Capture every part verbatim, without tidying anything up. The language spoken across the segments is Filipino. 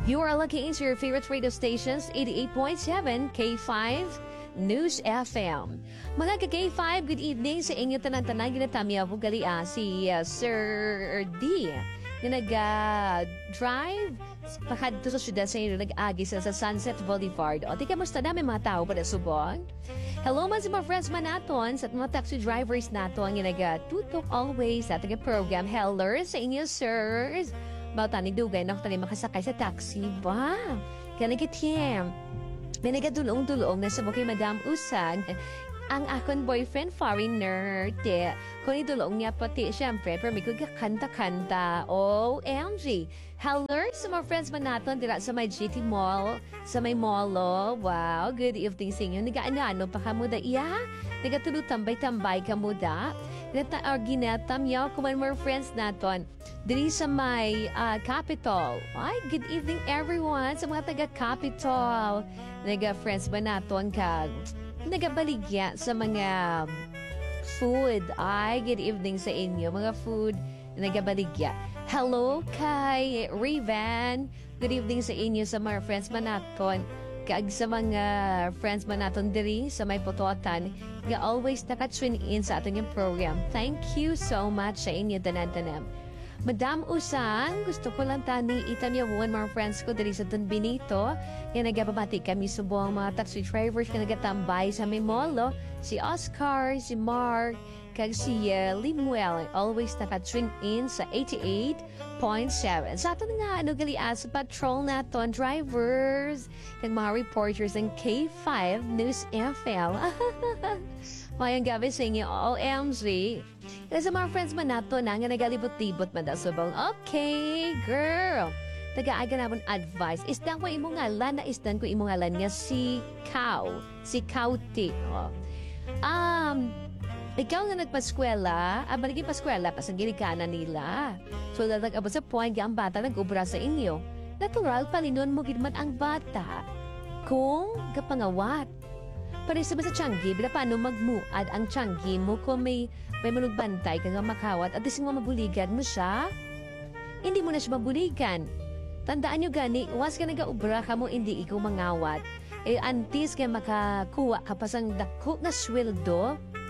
You are lucky into your favorite radio stations, eighty-eight point seven K five News F M. Mga ka-K five, good evening sa inyo tanan-tanan. Ginatamya po gali ah, si uh, Sir D na nag-drive pakadto sa syudad sa inyo, nag-agi sa, sa Sunset Boulevard. O, di kamusta na may mga tao pa na subong? Hello man sa mga friends man naton, sa mga taxi drivers naton, yung nag-tutok always sa ating program. Hello sa inyo, sirs. Bawta ni Dugay na ako makasakay sa taxi ba? Kanagitiem. May nagadulong-dulong na sa kay Madam Usag. Ang akong boyfriend, foreigner, te. Kung idulong niya pati, syempre, pero may kanta-kanta. O M G. Hello sa mga friends man natin dira sa may G T Mall, sa may Molo. Wow, good evening sa inyo. Nagaano pa ka muda iya? Nagatulutambay-tambay ka muda? Nata-or ginatam yaw kung mga friends natin. Diri sa may uh, Capitol. Ay, good evening everyone sa mga taga-Capitol. Naga-friends ba naton ka? Nagabaligya sa mga food. Ay, good evening sa inyo. Mga food nagabaligya. Hello kay Raven. Good evening sa inyo sa mga friends ba naton. Kaag sa mga friends man naton diri sa may Putotan, nga always naka-tune in sa ating yung program. Thank you so much sa inyo, tanan-tanan. Madam Usang, gusto ko lang tani itamyawan mga friends ko diri sa Don Benito. Yan nagababati kami subong mga taxi drivers na nagatambay sa may molo. Si Oscar, si Mark, kag si uh, Limuel. Always naka-tune in sa eighty-eight point seven. Sa atin nga, ano gali sa patrol naton drivers, kag mga reporters ng K five News F M. Mayang gabi sa inyo, O M G. Kasi sa mga friends man nato na nga nagalibot-libot man daw subong. Okay, girl. Taga-aga naman advice. Isdan ko imong ngalan na isdan ko imong ngalan nga si Cow. Si Cowty. Oh. Um, ikaw na nagpaskwela, ah, baligin paskwela, pasang gilikana nila. So, lalagabot sa point, ang bata nag-ubra sa inyo. Natural, palinon mo gidman ang bata. Kung kapangawat. Para sa sa tiyanggi, bila paano magmuad ang tiyanggi mo kung may, may manugbantay ka nga makawat at isang mabuligan mo siya? Hindi mo na siya mabuligan. Tandaan nyo gani, was ka nag-ubra ka mo, hindi ikaw mangawat. Eh, antis ka makakuha ka pa sang dako na sweldo.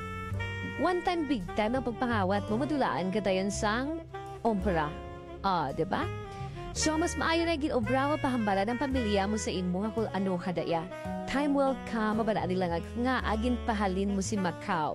One time, big time ang pagpangawat mo, madulaan ka tayo sang obra. Ah, diba? So, mas maayo na gin-obra mo pahambala ng pamilya mo sa imo nga kung ano kadaya. Time will come, mabala nila nga, nga agin pahalin mo si Macau.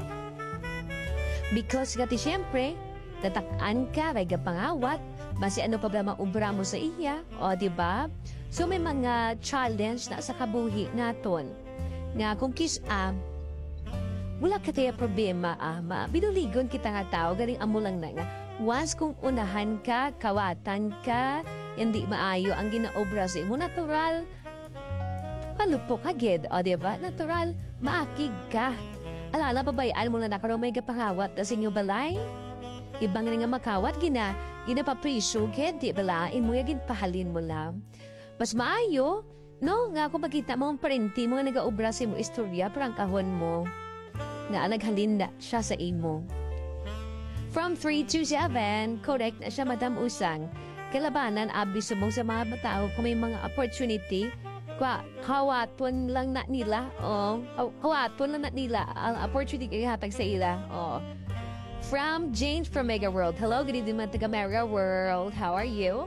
Because gati siyempre, tatakaan ka, may pangawat, basi ano pa ba maubra mo sa iya, o diba? So may mga challenge na sa kabuhi naton. Nga kung kis-a, wala ka tayo problema, ama. Binuligon kita nga tao, galing amo lang na nga. Once kung unahan ka, kawatan ka, hindi maayo ang ginaobra sa imo, natural, palupok agad, o diba? Natural, maakig ka. Alala, babayaan mo na nakaroon may kapangawat na sa inyo balay? Ibang nga makawat, gina, gina papriso, ged, di balain mo, yagin pahalin mo lang. Mas maayo, no? Nga kung makita mo ang parenti mo nga nag-aobra sa imo istorya, parang kahon mo, nga naghalin na siya sa imo. From three to seven, correct na siya, Madam Usang. Kalabanan, abiso mo sa mga tao kung may mga opportunity, kwa kawaton lang na nila, oh, kawaton lang na nila ang opportunity kaya hatag sa ila, oh. From James from Mega World. Hello, good evening mga taga Mega World. How are you?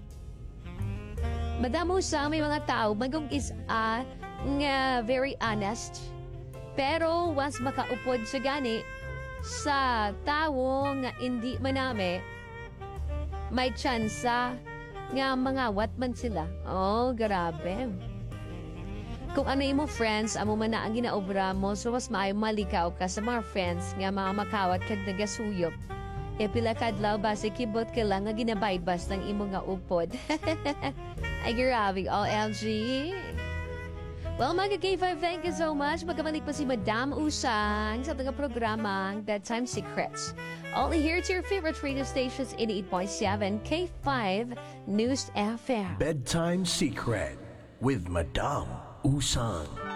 Madam Usang, may mga tao magong is uh, nga very honest, pero once makaupod sa gani sa tao nga hindi manami, may tsansa nga mangawat man sila. Oh, grabe. Kung ano imo friends, amo man na ang ginaobra mo, so mas maayo malikaw ka sa mga friends nga mga makawat kag nagasuyop. E pila kadlaw base kibot ka lang nga ginabaybas ng imo nga upod. Ay, grabe, O M G. Well, mga K five, thank you so much. Magkabalik pa si Madam Usang sa mga programang Bedtime Secrets. Only here to your favorite radio stations, eighty-eight point seven K five News F M. Bedtime Secret with Madam Usang.